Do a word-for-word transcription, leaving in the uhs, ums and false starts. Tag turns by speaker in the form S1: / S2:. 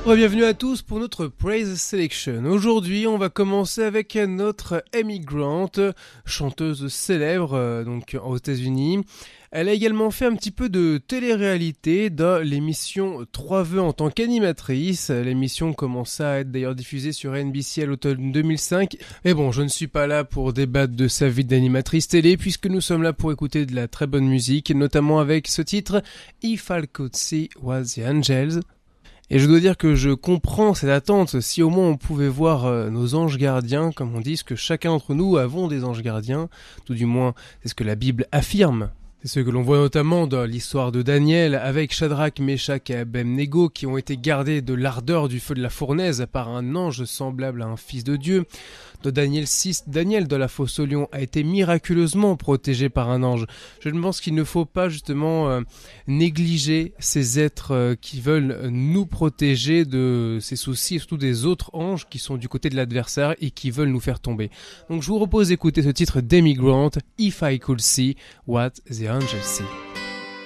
S1: Bienvenue à tous pour notre Praise Selection. Aujourd'hui, on va commencer avec notre Amy Grant, chanteuse célèbre euh, donc aux États-Unis. Elle a également fait un petit peu de télé-réalité dans l'émission Trois vœux en tant qu'animatrice. L'émission commença à être d'ailleurs diffusée sur N B C à l'automne deux mille cinq. Mais bon, je ne suis pas là pour débattre de sa vie d'animatrice télé puisque nous sommes là pour écouter de la très bonne musique, notamment avec ce titre If I Could See Was the Angels. Et je dois dire que je comprends cette attente, si au moins on pouvait voir euh, nos anges gardiens, comme on dit, que chacun d'entre nous avons des anges gardiens, tout du moins c'est ce que la Bible affirme. C'est ce que l'on voit notamment dans l'histoire de Daniel avec Shadrach, Meshach et Abednego qui ont été gardés de l'ardeur du feu de la fournaise par un ange semblable à un fils de Dieu. Dans Daniel six, Daniel dans la fosse au lion a été miraculeusement protégé par un ange. Je pense qu'il ne faut pas justement euh, négliger ces êtres euh, qui veulent nous protéger de ces soucis et surtout des autres anges qui sont du côté de l'adversaire et qui veulent nous faire tomber. Donc je vous propose d'écouter ce titre d'Amy Grant, If I Could See What the Angels See.